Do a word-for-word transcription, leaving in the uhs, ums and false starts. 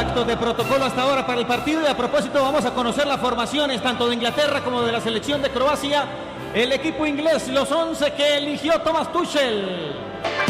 actos de protocolo hasta ahora para el partido. Y a propósito, vamos a conocer las formaciones tanto de Inglaterra como de la selección de Croacia. El equipo inglés, los once que eligió Thomas Tuchel.